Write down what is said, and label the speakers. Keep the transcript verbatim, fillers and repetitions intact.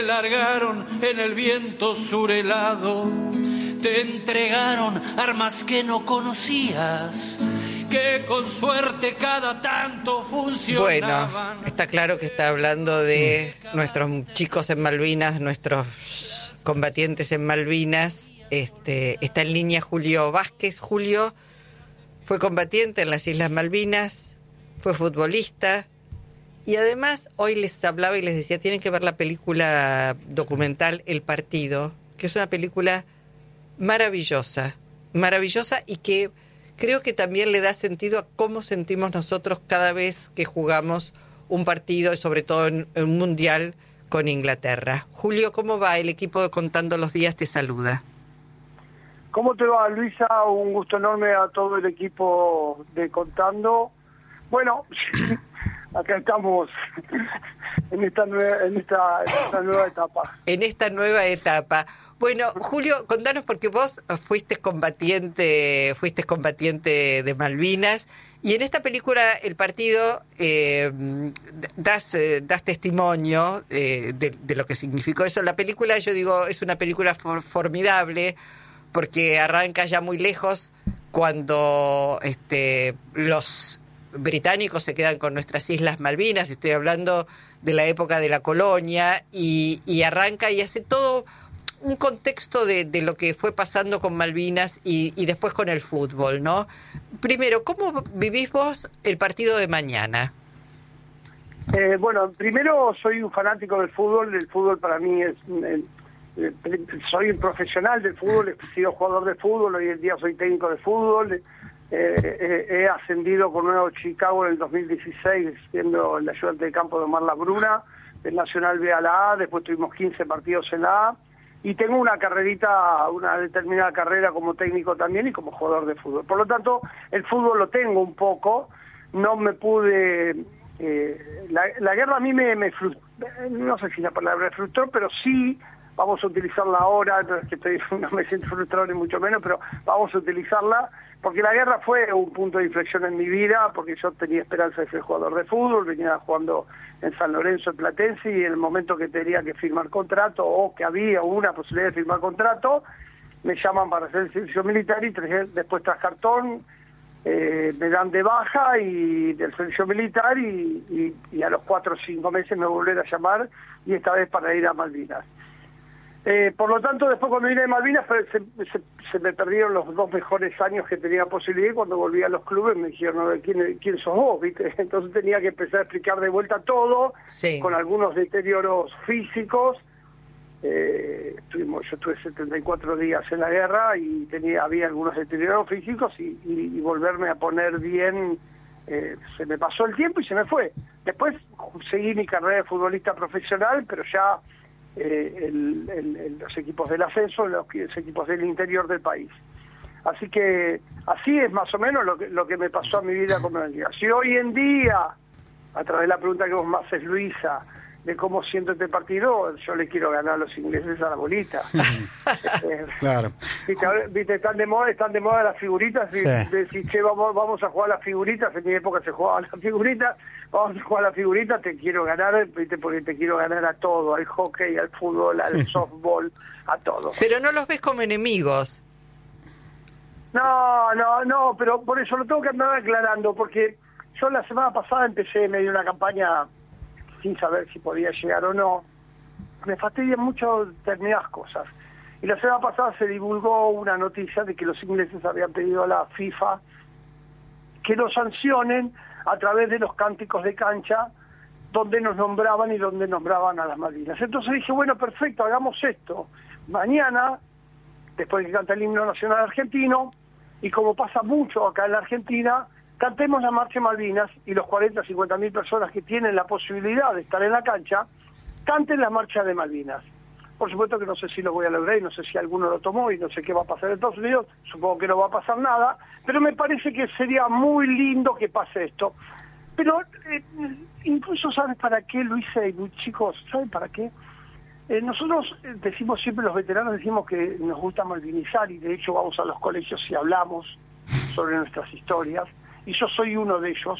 Speaker 1: Largaron en el viento surelado, te entregaron armas que no conocías, que con suerte cada tanto funcionaban.
Speaker 2: Bueno, está claro que está hablando de nuestros chicos en Malvinas, nuestros combatientes en Malvinas. Este, está en línea Julio Vázquez. Julio fue combatiente en las Islas Malvinas, fue futbolista. Y además, hoy les hablaba y les decía, tienen que ver la película documental El Partido, que es una película maravillosa, maravillosa y que creo que también le da sentido a cómo sentimos nosotros cada vez que jugamos un partido, y sobre todo en, en un mundial con Inglaterra. Julio, ¿cómo va? El equipo de Contando los Días te saluda.
Speaker 3: ¿Cómo te va, Luisa? Un gusto enorme a todo el equipo de Contando. Bueno... Acá estamos en esta nueva, en esta, en esta nueva etapa.
Speaker 2: En esta nueva etapa. Bueno, Julio, contanos, porque vos fuiste combatiente, fuiste combatiente de Malvinas, y en esta película El Partido eh, das, eh, das testimonio eh, de, de lo que significó eso. La película, yo digo, es una película for, formidable, porque arranca ya muy lejos, cuando este, los británicos se quedan con nuestras Islas Malvinas. Estoy hablando de la época de la colonia, y, y arranca y hace todo un contexto de, de lo que fue pasando con Malvinas y, y después con el fútbol, ¿no? Primero, ¿cómo vivís vos el partido de mañana?
Speaker 3: Eh, bueno, primero soy un fanático del fútbol. El fútbol para mí es... Eh, eh, soy un profesional del fútbol, he sido jugador de fútbol, hoy en día soy técnico de fútbol. Eh, eh, he ascendido con Nuevo Chicago en el dos mil dieciséis, siendo el ayudante de campo de Omar Labruna, del Nacional B a la A. Después tuvimos quince partidos en la A, y tengo una carrerita, una determinada carrera como técnico también y como jugador de fútbol. Por lo tanto, el fútbol lo tengo un poco. No me pude... Eh, la, la guerra a mí me, me frustró, no sé si la palabra es frustró, pero sí, vamos a utilizarla ahora. No es que estoy, no me siento frustrado ni mucho menos, pero vamos a utilizarla, porque la guerra fue un punto de inflexión en mi vida, porque yo tenía esperanza de ser jugador de fútbol, venía jugando en San Lorenzo, en Platense, y en el momento que tenía que firmar contrato, o que había una posibilidad de firmar contrato, me llaman para hacer el servicio militar, y tres, después tras cartón, eh, me dan de baja y del servicio militar, y, y, y a los cuatro o cinco meses me volvieron a llamar, y esta vez para ir a Malvinas. Eh, por lo tanto, después cuando vine de Malvinas se, se, se me perdieron los dos mejores años que tenía posibilidad, y cuando volví a los clubes me dijeron, ¿quién, quién sos vos? ¿Viste? Entonces tenía que empezar a explicar de vuelta todo, sí, con algunos deterioros físicos. Eh, tuvimos, yo estuve setenta y cuatro días en la guerra y tenía había algunos deterioros físicos, y, y, y volverme a poner bien, eh, se me pasó el tiempo y se me fue. Después seguí mi carrera de futbolista profesional, pero ya... Eh, el, el, el, los equipos del ascenso, los, los equipos del interior del país. Así que así es más o menos lo que, lo que me pasó a mi vida como liga. Si hoy en día, a través de la pregunta que vos me haces, Luisa, de cómo siento este partido, yo le quiero ganar a los ingleses a la bolita. eh,
Speaker 4: claro.
Speaker 3: ¿Viste, viste, están de moda, están de moda las figuritas, y sí, decís, che, vamos, vamos a jugar a las figuritas. En mi época se jugaban las figuritas, vamos a jugar a las figuritas, te quiero ganar, viste, porque te quiero ganar a todo, al hockey, al fútbol, al softball, a todo.
Speaker 2: Pero no los ves como enemigos.
Speaker 3: No, no, no, pero por eso lo tengo que andar aclarando, porque yo la semana pasada empecé medio una campaña sin saber si podía llegar o no. Me fastidian mucho determinadas cosas. Y la semana pasada se divulgó una noticia de que los ingleses habían pedido a la FIFA que los sancionen a través de los cánticos de cancha, donde nos nombraban y donde nombraban a las Malvinas. Entonces dije, bueno, perfecto, hagamos esto. Mañana, después que canta el himno nacional argentino, y como pasa mucho acá en la Argentina, cantemos la Marcha de Malvinas, y los cuarenta, cincuenta mil personas que tienen la posibilidad de estar en la cancha, canten la Marcha de Malvinas. Por supuesto que no sé si lo voy a lograr, y no sé si alguno lo tomó, y no sé qué va a pasar en Estados Unidos, supongo que no va a pasar nada, pero me parece que sería muy lindo que pase esto. Pero eh, incluso, ¿sabes para qué, Luisa y chicos? ¿Saben para qué? Eh, nosotros decimos siempre, los veteranos decimos que nos gusta malvinizar, y de hecho vamos a los colegios y hablamos sobre nuestras historias, y yo soy uno de ellos.